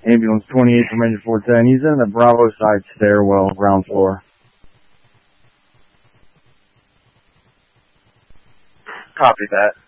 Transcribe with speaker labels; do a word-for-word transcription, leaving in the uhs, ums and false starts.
Speaker 1: Ambulance twenty-eight from engine four ten. He's in the Bravo side stairwell, ground floor.
Speaker 2: Copy that.